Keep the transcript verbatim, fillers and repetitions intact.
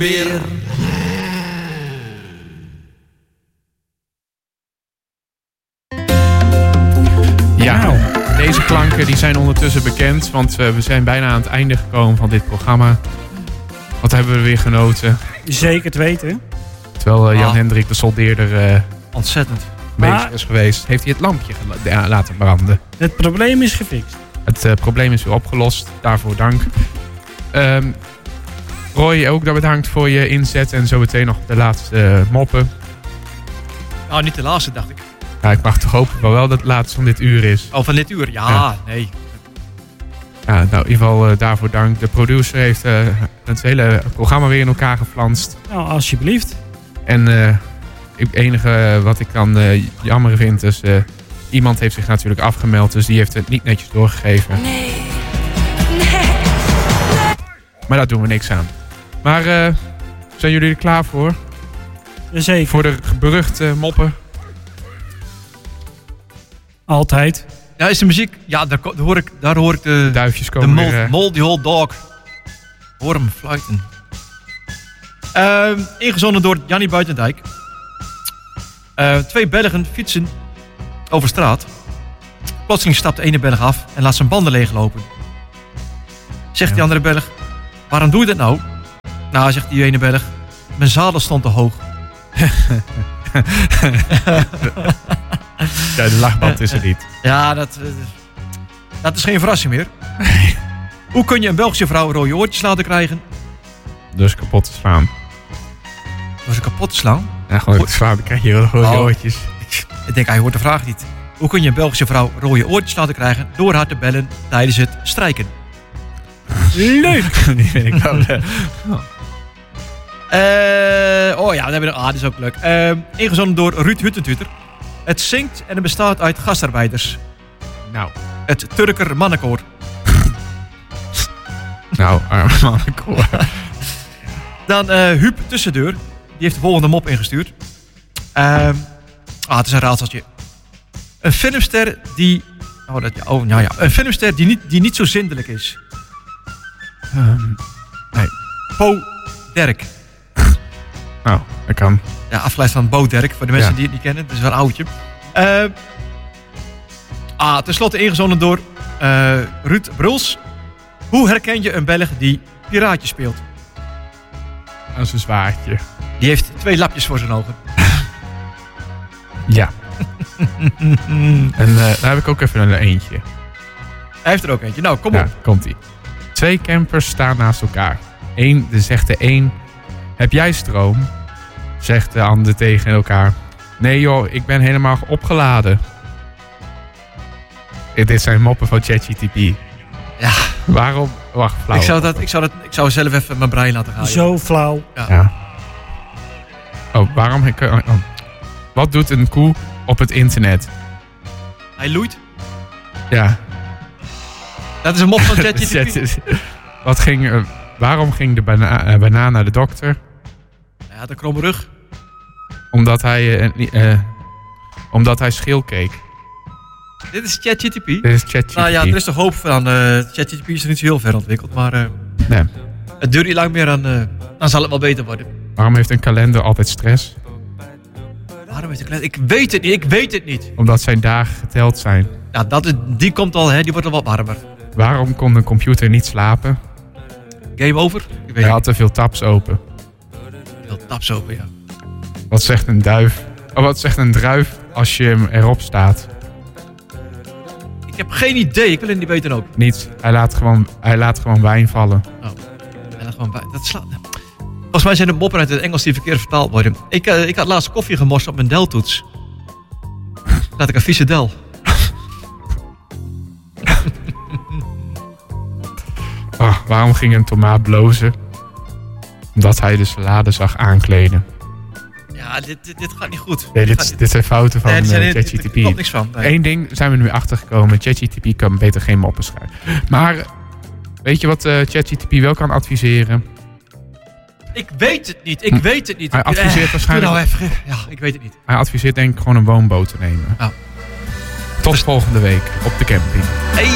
Weer. Ja, nou, deze klanken die zijn ondertussen bekend, want uh, we zijn bijna aan het einde gekomen van dit programma. Wat hebben we weer genoten. Zeker te weten. Terwijl uh, Jan ah. Hendrik de soldeerder uh, ontzettend bezig is geweest, heeft hij het lampje gela- laten branden. Het probleem is gefixt. Het uh, probleem is weer opgelost, daarvoor dank. Um, Roy, ook dat bedankt voor je inzet en zo meteen nog de laatste uh, moppen. Nou, niet de laatste, dacht ik. Ja, ik mag toch hopen wel, wel dat het laatste van dit uur is. Oh, van dit uur? Ja, ja. nee. Ja, nou, in ieder geval uh, daarvoor dank. De producer heeft uh, het hele programma weer in elkaar geflanst. Nou, alsjeblieft. En uh, het enige wat ik dan uh, jammer vind is... Uh, iemand heeft zich natuurlijk afgemeld, dus die heeft het niet netjes doorgegeven. Nee. Nee. Nee. Maar daar doen we niks aan. Maar uh, zijn jullie er klaar voor? Jazeker. Voor de beruchte moppen? Altijd. Ja, is de muziek... Ja, daar, daar, hoor, ik, daar hoor ik de... Duifjes komen De mold, weer, uh, moldy old dog. Hoor hem fluiten. Uh, ingezonden door Jannie Buitendijk. Uh, twee Belgen fietsen over straat. Plotseling stapt de ene Belg af en laat zijn banden leeglopen. Zegt ja. die andere Belg... Waarom doe je dat nou? Nou, zegt die ene Belg... Mijn zadel stond te hoog. Ja, de lachband is er niet. Ja, dat, uh, dat is geen verrassing meer. Hoe kun je een Belgische vrouw rode oortjes laten krijgen? Dus kapot te slaan. Door ze kapot te slaan? Ja, gewoon te slaan, dan krijg je rode oh. oortjes. Ik, ik denk, hij hoort de vraag niet. Hoe kun je een Belgische vrouw rode oortjes laten krijgen? Door haar te bellen tijdens het strijken. Leuk! Die vind ik wel leuk. Uh, oh ja, dat, hebben we, ah, dat is ook leuk. Uh, ingezonden door Ruud Huttentutter. Het zingt en het bestaat uit gastarbeiders. Nou. Het Turker mannenkoor. Nou, arme mannenkoor. Dan uh, Huub Tussendeur. Die heeft de volgende mop ingestuurd. Uh, ah, het is een raadseltje. Een filmster die... Oh, dat, oh ja, ja. Een filmster die niet, die niet zo zindelijk is. Um, nee. Bo Derk. Nou, dat kan. Ja, afgeleid van Bo Derk. Voor de mensen ja. die het niet kennen. Dat is wel een oudje. Uh, ah, ten slotte ingezonden door uh, Ruud Bruls. Hoe herken je een Belg die piraatje speelt? Dat is een zwaardje. Die heeft twee lapjes voor zijn ogen. Ja. En uh, daar heb ik ook even een eentje. Hij heeft er ook eentje. Nou, kom ja, op. Komt-ie. Twee campers staan naast elkaar. Eén, de zegt de een... Heb jij stroom? Zegt de ander tegen elkaar. Nee joh, ik ben helemaal opgeladen. Dit zijn moppen van ChatGPT. Ja. Waarom? Wacht, flauw. Ik zou, dat, ik, zou dat, ik zou zelf even mijn brein laten gaan. Zo flauw. Ja. ja. Oh, waarom... Ik, oh. Wat doet een koe op het internet? Hij loeit. Ja. Dat is een mop van ChatGPT. Wat ging... Uh, waarom ging de bana- uh, banaan naar de dokter? Hij had een kromme rug. Omdat hij... Uh, uh, omdat hij schil keek. Dit is ChatGPT? Dit is ChatGPT. Nou ja, er is toch hoop van. Uh, ChatGPT is er niet zo heel ver ontwikkeld. Maar uh, nee. Het duurt niet lang meer. Dan, uh, dan zal het wel beter worden. Waarom heeft een kalender altijd stress? Waarom heeft een kalender... Ik weet het niet. Ik weet het niet. Omdat zijn dagen geteld zijn. Ja, dat is, die komt al. Hè, die wordt al wat warmer. Waarom kon een computer niet slapen? Game over? Ik weet Hij had te veel tabs open. Veel tabs open, ja. Wat zegt een duif? Oh, wat zegt een druif als je hem erop staat? Ik heb geen idee. Ik wil het niet weten ook. Niets. Hij laat gewoon, hij laat gewoon wijn vallen. Oh. Hij laat gewoon bij. Dat slaat... Volgens mij zijn de moppen uit het Engels die verkeerd vertaald worden. Ik, uh, ik had laatst koffie gemorst op mijn deltoets. Laat ik een vieze del. Oh, waarom ging een tomaat blozen? Omdat hij de salade zag aankleden. Ja, dit, dit, dit gaat niet goed. Nee, dit, dit, dit zijn fouten van nee, zijn, uh, dit, ChatGPT. Er klopt niks van. Nee. Eén ding zijn we nu achtergekomen. ChatGPT kan beter geen moppen schrijven. Maar weet je wat uh, ChatGPT wel kan adviseren? Ik weet het niet. Ik weet het niet. Hij adviseert eh, waarschijnlijk... Nou even. Ja, ik weet het niet. Hij adviseert denk ik gewoon een woonboot te nemen. Oh. Tot volgende week op de camping. Hey.